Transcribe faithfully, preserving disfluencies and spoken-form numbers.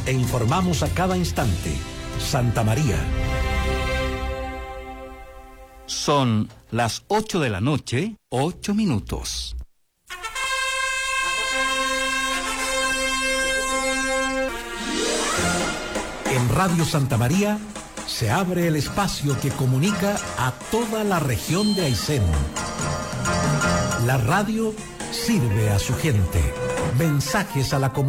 e informamos a cada instante. Santa María. Son las ocho de la noche, ocho minutos. En Radio Santa María se abre el espacio que comunica a toda la región de Aysén. La radio sirve a su gente. Mensajes a la comunidad.